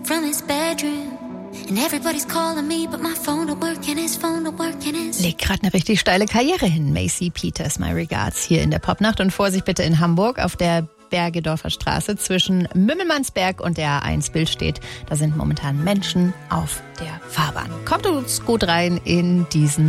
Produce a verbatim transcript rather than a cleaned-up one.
from his bedroom. And everybody's calling me, but my phone don't work and his phone don't work and his... Legt gerade eine richtig steile Karriere hin. Macy Peters, My Regards, hier in der Popnacht. Und Vorsicht bitte in Hamburg auf der Bergedorfer Straße zwischen Mümmelmannsberg und der A eins Billstedt. Da sind momentan Menschen auf der Fahrbahn. Kommt uns gut rein in diesen